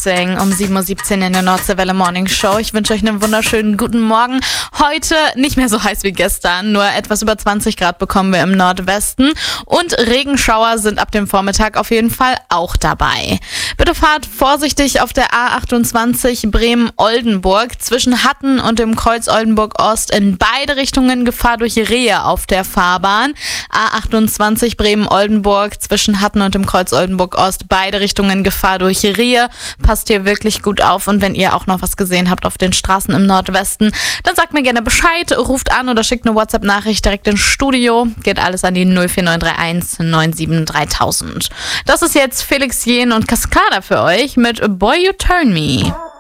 Racing um 7:17 Uhr in der Nordseewelle Morning Show. Ich wünsche euch einen wunderschönen guten Morgen. Heute nicht mehr so heiß wie gestern, nur etwas über 20 Grad bekommen wir im Nordwesten und Regenschauer sind ab dem Vormittag auf jeden Fall auch dabei. Bitte fahrt vorsichtig auf der A28 Bremen-Oldenburg zwischen Hatten und dem Kreuz Oldenburg-Ost in beide Richtungen Gefahr durch Rehe auf der Fahrbahn. A28 Bremen-Oldenburg zwischen Hatten und dem Kreuz Oldenburg-Ost, beide Richtungen Gefahr durch Rehe. Passt hier wirklich gut auf und wenn ihr auch noch was gesehen habt auf den Straßen im Nordwesten, dann sagt mir gerne Bescheid, ruft an oder schickt eine WhatsApp-Nachricht direkt ins Studio. Geht alles an die 04931 97 3000. Das ist jetzt Felix Jähn und Cascada für euch mit Boy You Turn Me.